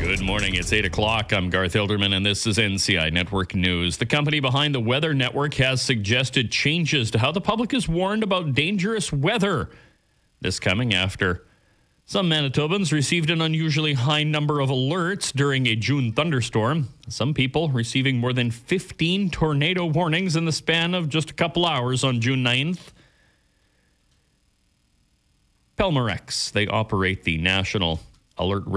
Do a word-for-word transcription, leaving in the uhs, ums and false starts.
Good morning. It's eight o'clock. I'm Garth Hilderman, and this is N C I Network News. The company behind the Weather Network has suggested changes to how the public is warned about dangerous weather. This coming after some Manitobans received an unusually high number of alerts during a June thunderstorm. Some people receiving more than fifteen tornado warnings in the span of just a couple hours on June ninth. Pelmorex, they operate the National Alert